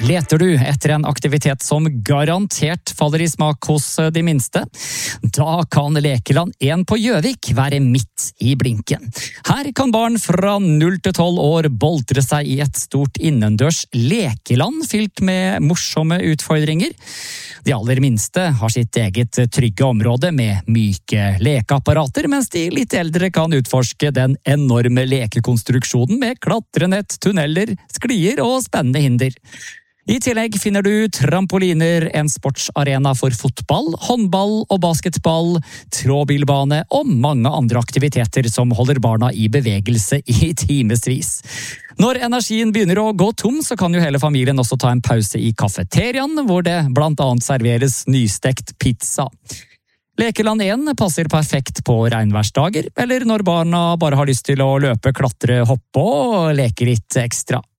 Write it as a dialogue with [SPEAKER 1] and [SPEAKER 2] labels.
[SPEAKER 1] Leter du etter en aktivitet som garantert faller i smak hos de minste? Da kan Lekeland 1 på Gjøvik være midt i blinken. Her kan barn fra 0 til 12 år boltre seg i et stort innendørs lekeland fylt med morsomme utfordringer. De aller minste har sitt eget trygge område med myke lekeapparater, mens de litt eldre kan utforske den enorme lekekonstruksjonen med klatrenett, tunneler, sklier og spennende hinder. I tillegg finner du trampoliner, en sportsarena for fotball, håndball og basketball, tråbilbane og mange andre aktiviteter som holder barna i bevegelse i timesvis. Når energien begynner å gå tom, så kan jo hele familien også ta en pause i kafeteriaen, hvor det blant annet serveres nystekt pizza. Lekeland 1 passer perfekt på regnværsdager, eller når barna bare har lyst til å løpe, klatre, hoppe og leke litt ekstra.